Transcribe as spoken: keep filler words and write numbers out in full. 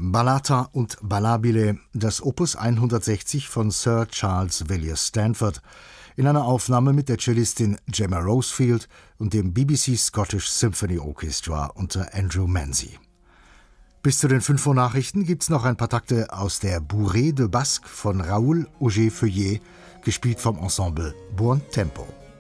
Ballata und Ballabile, das Opus hundertsechzig von Sir Charles Villiers Stanford, in einer Aufnahme mit der Cellistin Gemma Rosefield und dem B B C Scottish Symphony Orchestra unter Andrew Manzi. Bis zu den fünf Uhr Nachrichten gibt's noch ein paar Takte aus der Bourrée de Basque von Raoul Auger-Feuillet, gespielt vom Ensemble Buon Tempo.